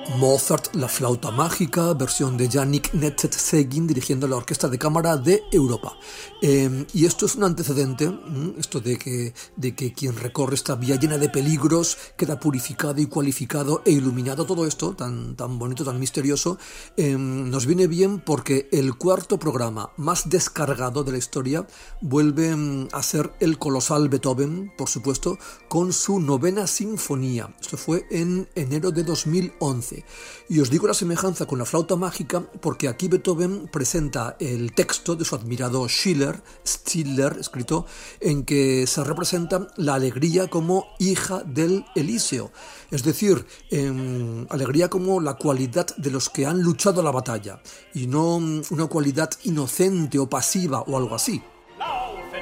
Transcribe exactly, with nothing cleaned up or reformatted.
Mozart, la flauta mágica, versión de Yannick Netzet-Segin dirigiendo la Orquesta de Cámara de Europa. Eh, y esto es un antecedente, esto de que, de que quien recorre esta vía llena de peligros queda purificado y cualificado e iluminado. Todo esto, tan, tan bonito, tan misterioso, eh, nos viene bien porque el cuarto programa más descargado de la historia vuelve a ser el colosal Beethoven, por supuesto, con su novena sinfonía. Esto fue en enero de dos mil once. Y os digo la semejanza con la flauta mágica porque aquí Beethoven presenta el texto de su admirado Schiller, Stiller, escrito, en que se representa la alegría como hija del Elíseo, es decir, eh, alegría como la cualidad de los que han luchado la batalla y no una cualidad inocente o pasiva o algo así.